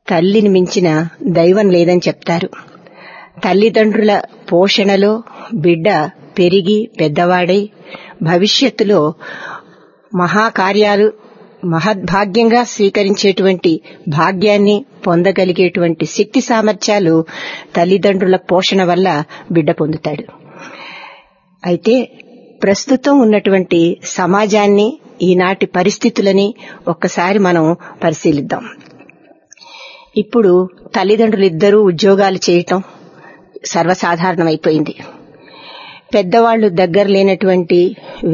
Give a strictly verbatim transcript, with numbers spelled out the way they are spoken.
తల్లిని మించిన దైవం లేదని చెప్తారు. తల్లిదండ్రుల పోషణలో బిడ్డ పెరిగి పెద్దవాడై భవిష్యత్తులో మహాకార్యాలు మహద్భాగ్యంగా స్వీకరించేటువంటి భాగ్యాన్ని పొందగలిగేటువంటి శక్తి సామర్థ్యాలు తల్లిదండ్రుల పోషణ వల్ల బిడ్డ పొందుతాడు. అయితే ప్రస్తుతం ఉన్నటువంటి సమాజాన్ని, ఈనాటి పరిస్థితులని ఒక్కసారి మనం పరిశీలిద్దాం. ఇప్పుడు తల్లిదండ్రులిద్దరూ ఉద్యోగాలు చేయటం సర్వసాధారణమైపోయింది. పెద్దవాళ్లు దగ్గర లేనటువంటి